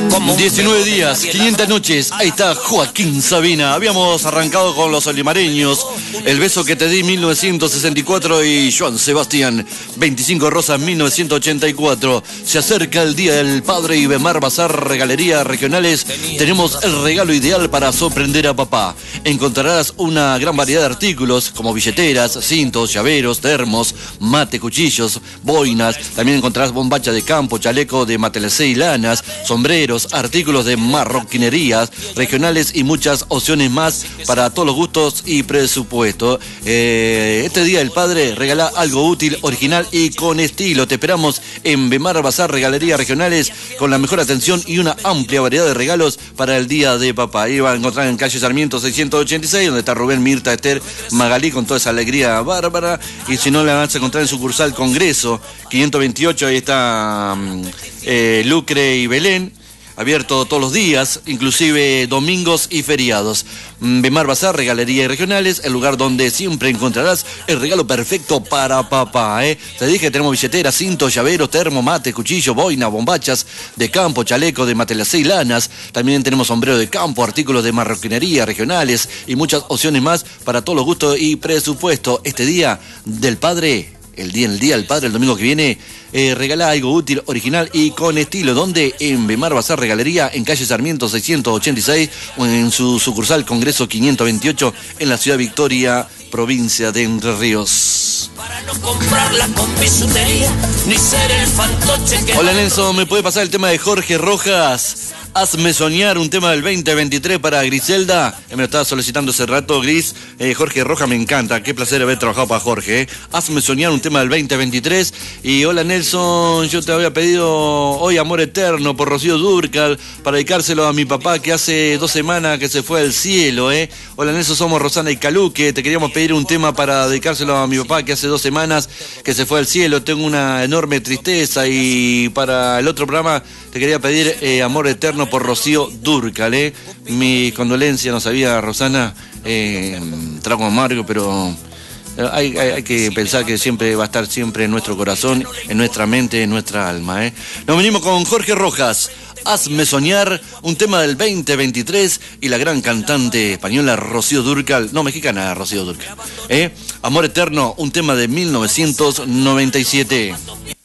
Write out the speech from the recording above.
19 días, 500 noches, ahí está Joaquín Sabina. Habíamos arrancado con los olimareños, El beso que te di 1964 y Joan Sebastián, 25 Rosas 1984. Se acerca el Día del Padre y Bemar Bazar Regalería Regionales. Tenemos el regalo ideal para sorprender a papá. Encontrarás una gran variedad de artículos como billeteras, cintos, llaveros, termos, mate, cuchillos, boinas. También encontrarás bombacha de campo, chaleco de matelacé y lanas, sombreros, artículos de marroquinerías regionales y muchas opciones más para todos los gustos y presupuesto. Este Día del Padre regala algo útil, original y con estilo. Te esperamos en Bemar Bazar Regalería Regionales con la mejor atención y una amplia variedad de regalos para el Día de Papá. Ahí va a encontrar en calle Sarmiento 686, donde está Rubén, Mirta, Esther, Magalí con toda esa alegría bárbara. Y si no, la vas a encontrar en sucursal Congreso 528, ahí está Lucre y Belén. Abierto todos los días, inclusive domingos y feriados. Bemar Bazar, Regalería y Regionales, el lugar donde siempre encontrarás el regalo perfecto para papá. Te dije que tenemos billeteras, cintos, llaveros, termo, mate, cuchillo, boina, bombachas de campo, chaleco de matelacé y lanas. También tenemos sombrero de campo, artículos de marroquinería regionales y muchas opciones más para todos los gustos y presupuesto. Este Día del Padre, el día del Padre, el domingo que viene, regala algo útil, original y con estilo. ¿Dónde? En Bemar Bazar Regalería, en calle Sarmiento 686 o en su sucursal Congreso 528 en la ciudad de Victoria, provincia de Entre Ríos. Para no comprarla con bisutería, ni ser el fantoche que... Hola Nelson, ¿me puede pasar el tema de Jorge Rojas? Hazme soñar, un tema del 2023 para Griselda. Me lo estaba solicitando hace rato, Gris. Jorge Rojas me encanta, qué placer haber trabajado para Jorge. Hazme soñar, un tema del 2023. Y hola Nelson, yo te había pedido hoy Amor Eterno por Rocío Dúrcal para dedicárselo a mi papá que hace 2 semanas que se fue al cielo. Hola Nelson, somos Rosana y Caluque. Te queríamos pedir un tema para dedicárselo a mi papá que hace 2 semanas que se fue al cielo. Tengo una enorme tristeza y para el otro programa te quería pedir Amor Eterno por Rocío Dúrcal. Mi condolencia, no sabía, Rosana, trago amargo, pero hay que pensar que siempre va a estar siempre en nuestro corazón, en nuestra mente, en nuestra alma. Nos venimos con Jorge Rojas, Hazme soñar, un tema del 2023 y la gran cantante española Rocío Dúrcal, no, mexicana Rocío Dúrcal. Amor Eterno, un tema de 1997.